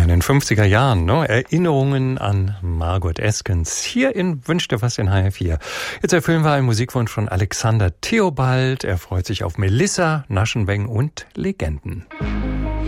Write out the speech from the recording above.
in den 50er Jahren, ne? Erinnerungen an Margot Eskens. Hier in Wünsch dir was in HR4. Jetzt erfüllen wir einen Musikwunsch von Alexander Theobald. Er freut sich auf Melissa, Naschenweng und Legenden.